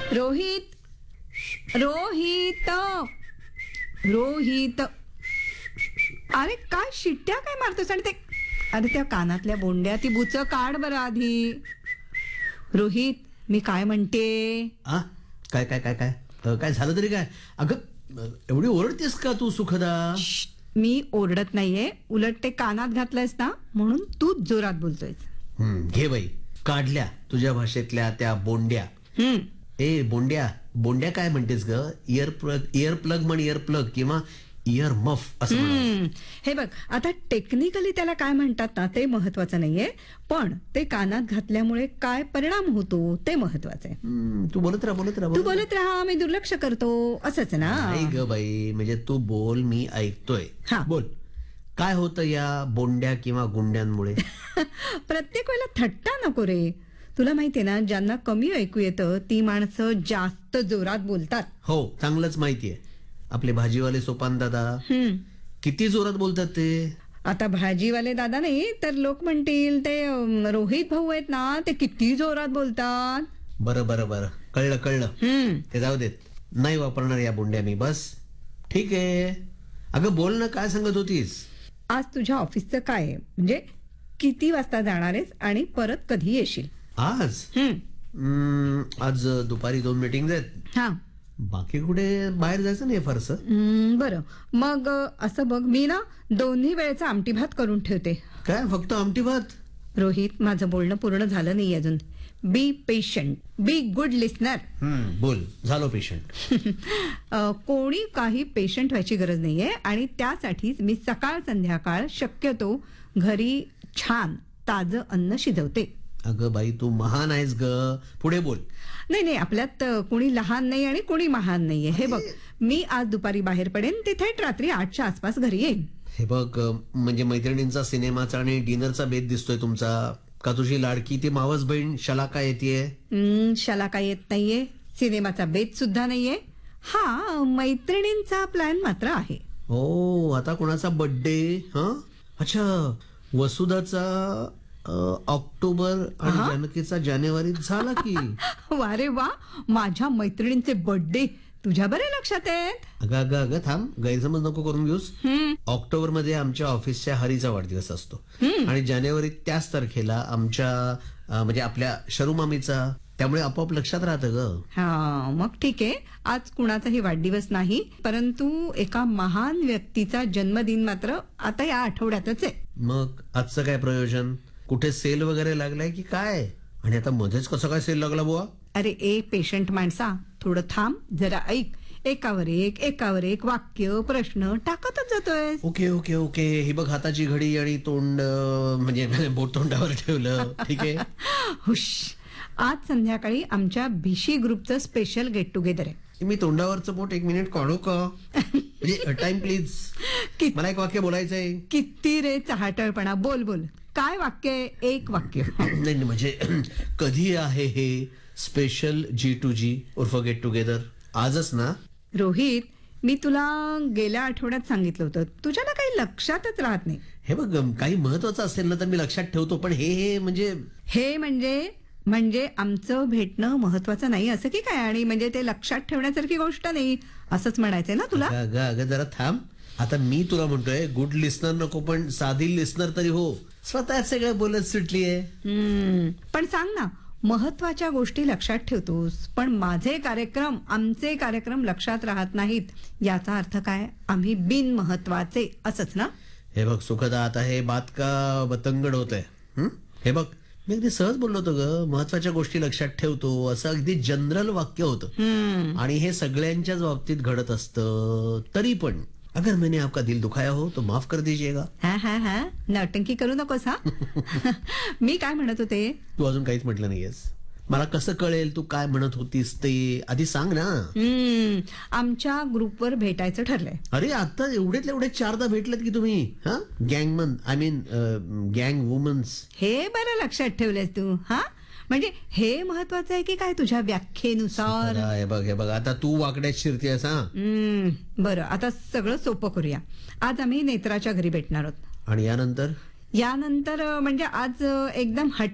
रोहित, रोहित, रोहित. अरे काय शिट्ट्या काय मारतोस आणि ते, अरे त्या कानातल्या बोंड्या ती बुच काढ बरं आधी. रोहित, मी काय म्हणते. आ काय काय काय काय काय झालं तरी काय? अगं एवढी ओरडतेस का तू सुखदा? मी ओरडत नाहीये, उलट ते कानात घातलंयस ना म्हणून तूच जोरात बोलतोयस. घे बाई, काढल्या तुझ्या भाषेतल्या त्या बोंड्या. ए बोंड्या, बोंड्या काय म्हणतेस ग? इयर प्लग म्हण, इयर प्लग किंवा इयर मफ असं म्हण. हे बघ, आता टेक्निकली त्याला काय म्हणतात ना ते महत्वाचं नाहीये, पण ते कानात घातल्यामुळे काय परिणाम होतो ते महत्वाचं आहे. तू बोलत राहा, बोलत राहा, तू बोलत राहा, मी दुर्लक्ष करतो, असंच ना. नाही ग बाई, म्हणजे तू बोल, मी ऐकतोय. हा. बोल, काय होतं या बोंड्या किंवा गुंड्यांमुळे? प्रत्येक वेळेला थट्टा नको रे. तुला माहितीये ना, ज्यांना कमी ऐकू येतं ती माणसं जास्त जोरात बोलतात. हो, चांगलंच माहितीये. आपले भाजीवाले सोपान दादा किती जोरात बोलतात ते. आता भाजीवाले दादा नाही तर लोक म्हणतील ते रोहित भाऊ आहेत ना, ते किती जोरात बोलतात. बरं बरं बरं, कळलं कळलं. ते जाऊ देत, नाही वापरणार या बोंड्या मी. बस ठीक आहे. अगं बोल ना, काय सांगत होतीस? आज तुझ्या ऑफिसचं काय आहे, म्हणजे किती वाजता जाणार आहेस आणि परत कधी येशील? आज आज दुपारी 2 मीटिंग आहेत. हा, बाकी कुठे बाहेर जायचं नाही फारसं. बरं, मग असं बघ, मी ना दोन्ही वेळेचा आमटी भात करून ठेवते. काय फक्त आमटी भात? रोहित, माझं बोलणं पूर्ण झालं नाही अजून. Be patient, be good listener. बोल, झालो पेशंट. कोणी काही पेशंट व्हायची गरज नाहीये आणि त्यासाठीच मी सकाळ संध्याकाळ शक्यतो घरी छान ताजं अन्न शिजवते. अगं बाई, तू महान आहेस ग. पुढे बोल. नाही नाही, आपल्यात कोणी लहान नाही आणि कोणी महान नाहीये. हे बघ, मी आज दुपारी बाहेर पडेन, ते थेट रात्री 8च्या आसपास घरी येईन. हे बघ, म्हणजे मैत्रिणींचा सिनेमाचा आणि डिनरचा बेत दिसतोय तुमचा. का तुझी लाडकी ती मावस बहीण शलाका येतेय? शलाका येत नाहीये, सिनेमाचा बेत सुद्धा नाहीये. हा, मैत्रिणींचा प्लॅन मात्र आहे. हो, आता कोणाचा बर्थडे? हा, अच्छा, वसुधाचा ऑक्टोबर आणि जानकीचा जानेवारीत झाला की. वारे वा, माझ्या मैत्रिणींचे बर्थडे तुझ्या बरे लक्षात आहेत. अगं अगं अगं थांब, गैरसमज नको करून घेऊस. ऑक्टोबर मध्ये आमच्या ऑफिसच्या हरीचा वाढदिवस असतो आणि जानेवारीत त्याच तारखेला आमच्या म्हणजे आपल्या शरुमामीचा. त्यामुळे आपोआप लक्षात राहतं ग. हा, मग ठीक आहे, आज कुणाचाही वाढदिवस नाही, परंतु एका महान व्यक्तीचा जन्मदिन मात्र आता या आठवड्यातच आहे. मग आजचं काय प्रयोजन? कुठे सेल वगैरे लागलाय की काय? आणि आता मध्येच कसं काय सेल लागला बुवा? अरे ए पेशंट माणसा, थोडं थांब, जरा ऐक. एकावर एक वाक्य प्रश्न टाकतच जातोय. Okay okay okay. ही बघ, हाताची घडी आणि तोंड म्हणजे बोट तोंडावर ठेवलं. ठीक आहे. हुश. आज संध्याकाळी आमच्या भिशी ग्रुपचं स्पेशल गेट टुगेदर आहे. मी तोंडावरचं बोट 1 मिनिट काढू का? म्हणजे टाइम प्लीज. मला एक वाक्य बोलायचंय. किती रे चहाटळपणा. बोल बोल, काय वाक्य आहे? एक वाक्य. नाही म्हणजे कधी आहे हे स्पेशल G2G उर्फ गेट टुगेदर? आजच ना? रोहित, मी तुला गेल्या आठवड्यात सांगितलं होतं, तुझ्या ना काही लक्षातच राहत नाही. हे बघ, काही महत्वाचं असेल ना तर मी लक्षात ठेवतो, पण हे म्हणजे आमचं भेटणं महत्वाचं नाही असं की काय? आणि म्हणजे ते लक्षात ठेवण्यासारखी गोष्ट नाही असंच म्हणायचंय ना तुला? अगं जरा थांब. आता मी तुला म्हणतोय, गुड लिस्नर नको, पण साधी लिस्नर तरी हो. स्वतःच सगळं बोलत सुटलीये. पण सांग ना, महत्वाच्या गोष्टी लक्षात ठेवतोस, पण आमचे कार्यक्रम लक्षात राहत नाहीत, याचा अर्थ काय? आम्ही बिनमहत्वाचे असंच ना? हे बघ सुखदा, आता हे बात का बतंगड होत आहे. हे बघ, मी अगदी सहज बोललो होतो ग, महत्वाच्या गोष्टी लक्षात ठेवतो असं अगदी जनरल वाक्य होतं. आणि हे सगळ्यांच्याच बाबतीत घडत असतं. तरी पण अगर मैंने आपका दिल दुखाया हो तो माफ कर दीजिएगा. हा, नौटंकी करू नकोस. हा, मी काय म्हणत होते? तू अजून काहीच म्हटलं नाहीयेस. मला कसं कळेल तू काय म्हणत होतीस ते? आधी सांग ना. आमच्या ग्रुपवर भेटायचं ठरलंय. अरे आता एवढ्यातल्या एवढे 4दा भेटलेत की तुम्ही? हा, गँगमन, आय मीन गँग वुमन्स. हे बरं लक्षात ठेवलंस तू. हा, म्हणजे हे महत्वाचं आहे की काय तुझ्या व्याख्येनुसार? हे बघ, आता तू वाकड्यात शिरतेस. हा, बरं, आता सगळं सोपं करूया. आज आम्ही नेत्राच्या घरी भेटणार आहोत. आणि यानंतर म्हणजे आज एकदम